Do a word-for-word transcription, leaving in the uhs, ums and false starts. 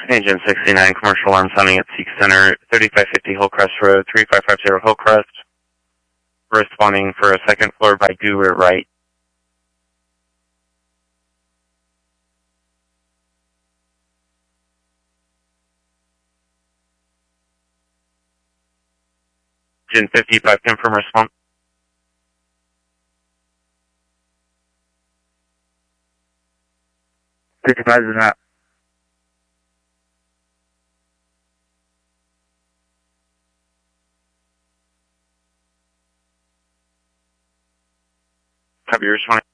Agent sixty-nine, commercial alarm sounding at Seek Center, thirty-five fifty Hillcrest Road, three five five zero Hillcrest. Responding for a second floor by Guru Right. Agent fifty-five, confirm response. fifty-five is not. Copy your response.